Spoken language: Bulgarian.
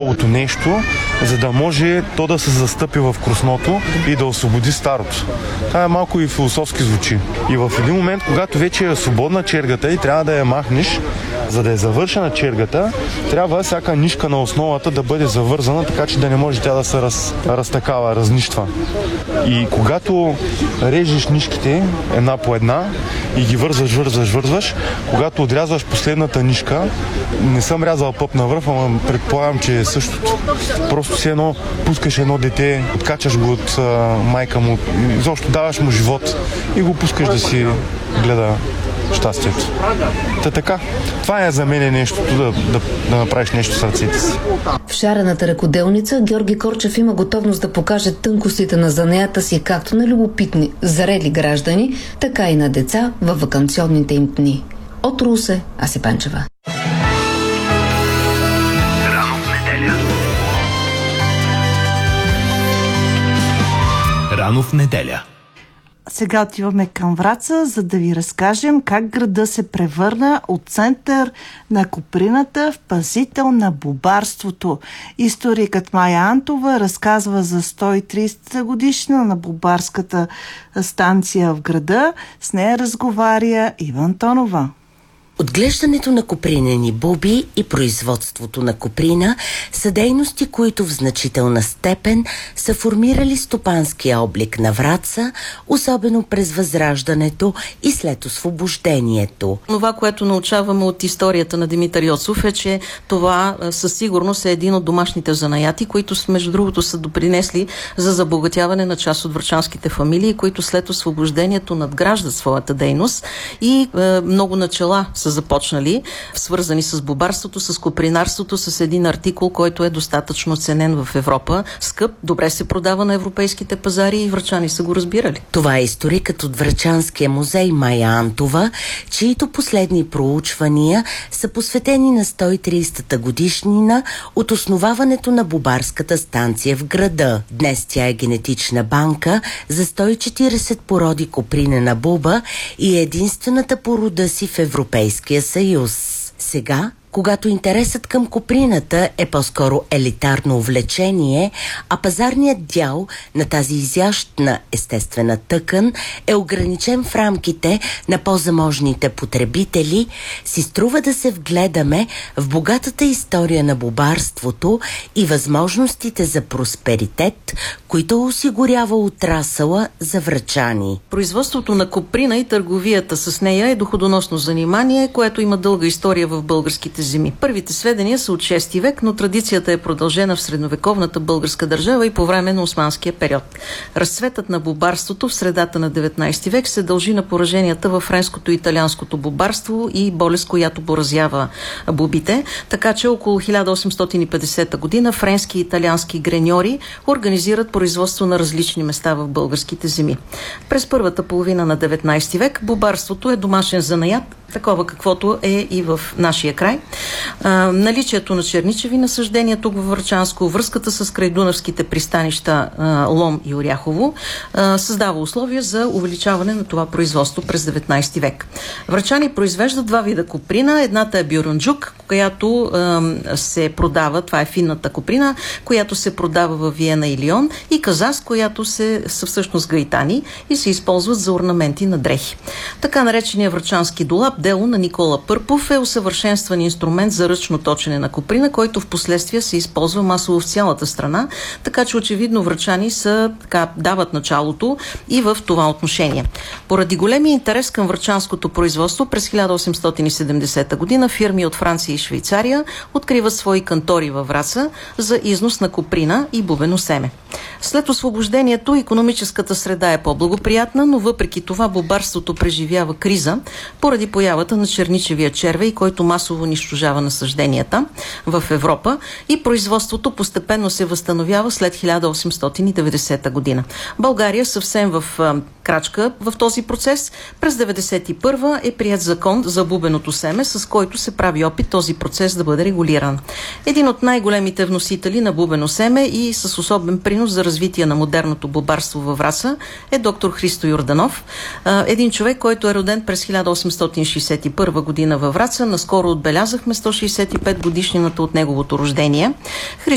новото нещо, за да може то да се застъпи в кросното и да освободи старото. Това е малко и философски звучи. И в един момент, когато вече е свободна чергата и трябва да я махнеш, за да е завършена чергата, трябва всяка нишка на основата да бъде завързана, така че да не може тя да се разтакава, разнищва. И когато режеш нишките една по една и ги вързваш, когато отрязваш последната нишка, не съм рязал пъп навръв, ама предполагам, че е същото. Просто си пускаш едно дете, откачаш го от майка му, изобщо даваш му живот и го пускаш да си гледа щастието. Така. Това е за мен нещото, да направиш нещо с ръцете си. В шарената ръкоделница Георги Корчев има готовност да покаже тънкостите на занаята си както на любопитни, зрели граждани, така и на деца във ваканционните им дни. От Русе, Аси Панчева. Рано в неделя. Рано в неделя. Сега отиваме към Враца, за да ви разкажем как града се превърна от център на Куприната в пазител на бубарството. Историкът Майя Антова разказва за 130 годишна на бубарската станция в града. С нея разговаря Ива Антонова. Отглеждането на купринени буби и производството на куприна са дейности, които в значителна степен са формирали стопанския облик на Враца, особено през Възраждането и след Освобождението. Това, което научаваме от историята на Димитър Йоцов, е, че това със сигурност е един от домашните занаяти, които между другото са допринесли за забогатяване на част от врачанските фамилии, които след Освобождението надграждат своята дейност и много начала са започнали, свързани с бубарството, с купринарството, с един артикул, който е достатъчно ценен в Европа, скъп, добре се продава на европейските пазари и врачани са го разбирали. Това е историкът от Врачанския музей Майя Антова, чието последни проучвания са посветени на 130-та годишнина от основаването на бубарската станция в града. Днес тя е генетична банка за 140 породи купринена буба и е единствената по рода си в Европейския съюз. Сега, когато интересът към куприната е по-скоро елитарно увлечение, а пазарният дял на тази изящна естествена тъкан е ограничен в рамките на по-заможните потребители, си струва да се вгледаме в богатата история на бубарството и възможностите за просперитет, които осигурява отрасъла за врачани. Производството на куприна и търговията с нея е доходоносно занимание, което има дълга история в българските земи. Първите сведения са от 6 век, но традицията е продължена в средновековната българска държава и по време на османския период. Разцветът на бубарството в средата на 19 век се дължи на пораженията във френското и италианското бубарство и болест, която поразява бубите, така че около 1850 година френски и италиански греньори организират производство на различни места в българските земи. През първата половина на 19 век бубарството е домашен занаят, такова каквото е и в нашия край. Наличието на черничеви насъждения тук във Врачанско, връзката с крайдунавските пристанища Лом и Оряхово създава условия за увеличаване на това производство през 19 век. Врачани произвеждат два вида куприна. Едната е бюрунджук, която се продава, това е финната куприна, която се продава във Виена и Лион, и казас, която са всъщност гаитани и се използват за орнаменти на дрехи. Така наречения врачански долап, дело на Никола Пърпов, е усъвършенстван инструмент за ръчно точене на куприна, който в последствие се използва масово в цялата страна, така че очевидно врачани дават началото и в това отношение. Поради големия интерес към врачанското производство през 1870 година фирми от Франция и Швейцария откриват свои кантори във Враца за износ на куприна и бубено семе. След освобождението икономическата среда е по-благоприятна, но въпреки това бубарството преживява криза поради появата на черничевия червей, който масово унищожава насъжденията в Европа, и производството постепенно се възстановява след 1890 година. България съвсем в крачка в този процес. През 1991 е прият закон за бубеното семе, с който се прави опит този процес да бъде регулиран. Един от най-големите вносители на бубено семе и с особен принос за развитие на модерното бубарство във Враца е доктор Христо Йорданов. Един човек, който е роден през 1861 година във Враца. Наскоро отбелязахме 165 годишнината от неговото рождение.